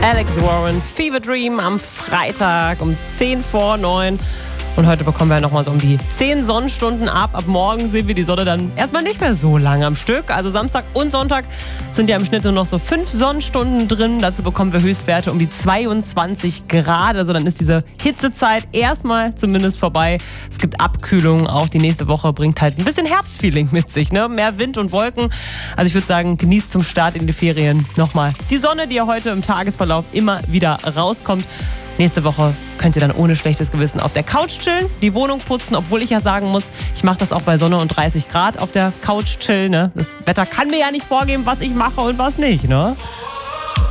Alex Warren, Fever Dream am Freitag um 10 vor 9. Und heute bekommen wir nochmal so um die 10 Sonnenstunden ab. Ab morgen sehen wir die Sonne dann erstmal nicht mehr so lange am Stück. Also Samstag und Sonntag sind ja im Schnitt nur noch so 5 Sonnenstunden drin. Dazu bekommen wir Höchstwerte um die 22 Grad. Also dann ist diese Hitzezeit erstmal zumindest vorbei. Es gibt Abkühlung. Auch die nächste Woche bringt halt ein bisschen Herbstfeeling mit sich, ne? Mehr Wind und Wolken. Also ich würde sagen, genießt zum Start in die Ferien nochmal die Sonne, die ja heute im Tagesverlauf immer wieder rauskommt. Nächste Woche könnt ihr dann ohne schlechtes Gewissen auf der Couch chillen, die Wohnung putzen, obwohl ich ja sagen muss, ich mache das auch bei Sonne und 30 Grad auf der Couch chillen. Ne? Das Wetter kann mir ja nicht vorgeben, was ich mache und was nicht. Ne?